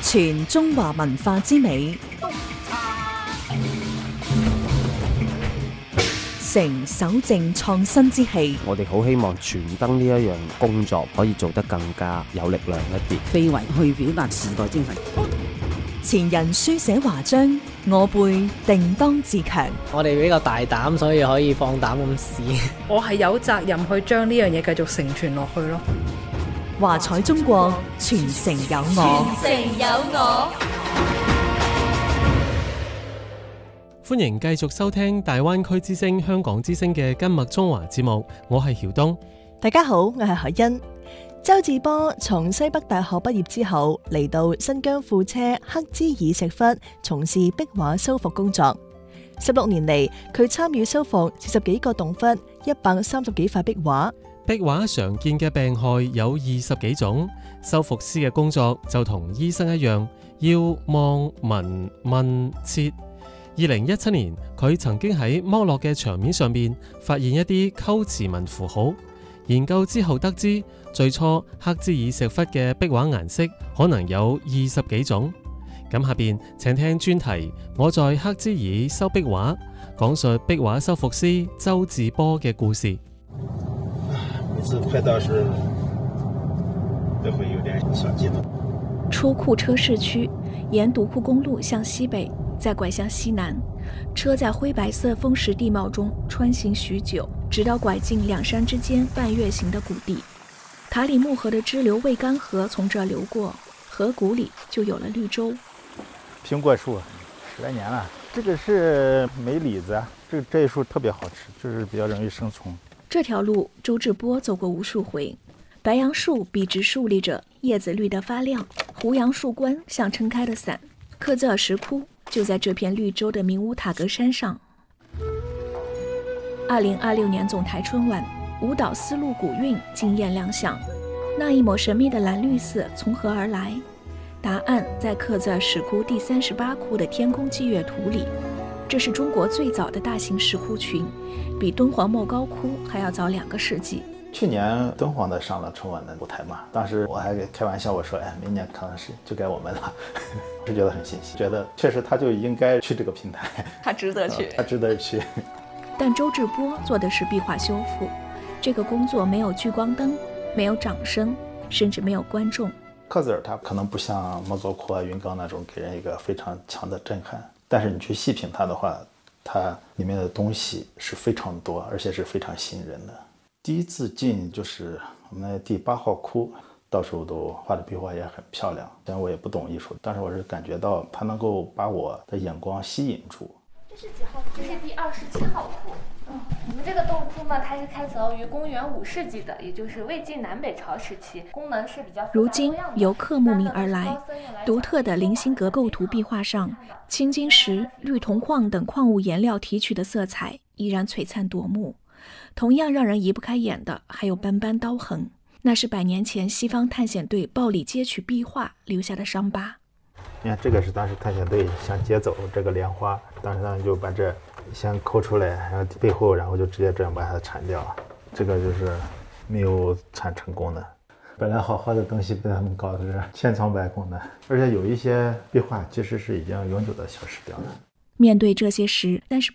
傳中華文化之美，成守正創新之氣。 我哋好希望傳燈呢一樣工作可以做得更加有力量一啲， 非遺去表達時代精神。 前人書寫華章，我輩定當自強。 我哋比較大膽，所以可以放膽咁試。 我係有責任去將呢樣嘢繼續承傳落去咯。 華彩中國，傳承有我。 傳承有我。 歡迎繼續收聽大灣區之聲、香港之聲嘅今麥中華節目，我係曉東。 大家好，我係海欣。周志波從西北大學畢業之後，嚟到新疆庫車克孜爾石窟從事壁畫修復工作。16年嚟，佢參與修復40幾個洞窟、130幾塊壁畫。 壁畫常見嘅病害有20幾種，修復師嘅工作就同醫生一樣，要望、聞、問、切。2017年，佢曾經喺剝落嘅牆面上面發現一啲溝詞文符號。研究之後得知，最初克孜爾石窟嘅壁畫顏色可能有20幾種。咁下邊請聽專題，我在克孜爾修壁畫，講述壁畫修復師周志波嘅故事。 每次快到時都會有點小激動。 出庫車市區，沿獨庫公路向西北，再拐向西南，車在灰白色風蝕地貌中穿行許久，直到拐進兩山之間半月形的谷地。塔里木河的支流渭干河從這流過，河谷裡就有了綠洲。 蘋果樹10來年了，這個是梅李子，這一樹特別好吃，就是比較容易生蟲。 這條路周志波走過無數回，白楊樹筆直豎立着，葉子綠得發亮，胡楊樹冠像撐開的傘。克孜爾石窟就在這片綠洲的明烏塔格山上。2026年總台春晚，舞蹈絲路古韻驚豔亮相，那一抹神秘的藍綠色從何而來？答案在克孜爾石窟第38窟的天空祭月圖裡。這是中國最早的大型石窟群，比敦煌莫高窟還要早2個世紀。 去年敦煌的上了春晚的舞台嘛，當時我還開玩笑我說，明年可能是就該我們了，是覺得很欣喜，覺得確實他就應該去這個平台， 他值得去， 他值得去。 但周志波做的是壁畫修復，這個工作沒有聚光燈，沒有掌聲，甚至沒有觀眾。 克孜爾它可能不像莫高窟啊、雲岡那種給人一個非常強的震撼，但是你去細品它的話，它裡面的東西是非常多，而且是非常吸引人的。第一次進就是我們的第8號窟，到處都畫的壁畫也很漂亮。雖然我也不懂藝術，但是我是感覺到它能夠把我的眼光吸引住。 這是幾號窟？這是第27號窟。我們這個洞窟呢，它是開鑿於公元5世紀的，也就是魏晉南北朝時期，功能是比較複雜多樣的。 如今由刻慕名而來，獨特的菱形格構圖壁畫上，青金石、綠銅礦等礦物顏料提取的色彩依然璀璨奪目。同樣讓人移不開眼的，還有斑斑刀痕，那是100年前西方探險隊暴力截取壁畫留下的傷疤。 你看，這個是當時探險隊想劫走這個蓮花，當時他們就把這先摳出來，然後背後，然後就直接這樣把它鏟掉。這個就是沒有鏟成功的。本來好好的東西被他們搞得是千瘡百孔的，而且有一些壁畫其實是已經永久的消失掉了。 面對這些事，但是